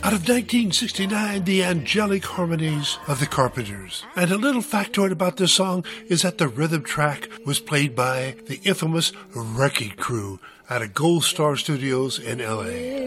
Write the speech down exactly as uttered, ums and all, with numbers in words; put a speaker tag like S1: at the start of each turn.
S1: out of nineteen sixty-nine, the angelic harmonies of the Carpenters. And a little factoid about this song is that the rhythm track was played by the infamous Wrecking Crew out of Gold Star Studios in L A